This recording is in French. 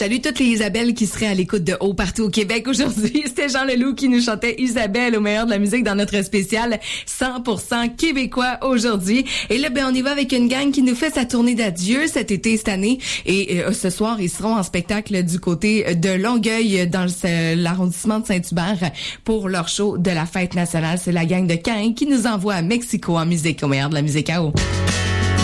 salue toutes les Isabelles qui seraient à l'écoute de Haut partout au Québec aujourd'hui. C'était Jean Leloup qui nous chantait Isabelle au meilleur de la musique dans notre spécial 100% québécois aujourd'hui. Et là, on y va avec une gang qui nous fait sa tournée d'adieu cet été, cette année. Et ce soir, ils seront en spectacle du côté de Longueuil dans l'arrondissement de Saint-Hubert pour leur show de la fête nationale. C'est la gang de Caïn qui nous envoie à Mexico en musique au meilleur de la musique à eau.